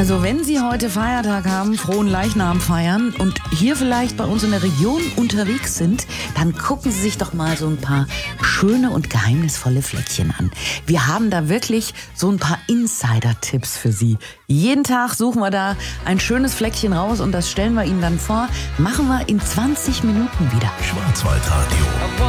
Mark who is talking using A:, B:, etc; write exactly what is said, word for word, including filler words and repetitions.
A: Also wenn Sie heute Feiertag haben, frohen Leichnam feiern und hier vielleicht bei uns in der Region unterwegs sind, dann gucken Sie sich doch mal so ein paar schöne und geheimnisvolle Fleckchen an. Wir haben da wirklich so ein paar Insider-Tipps für Sie. Jeden Tag suchen wir da ein schönes Fleckchen raus und das stellen wir Ihnen dann vor. Machen wir in zwanzig Minuten wieder.
B: Schwarzwaldradio.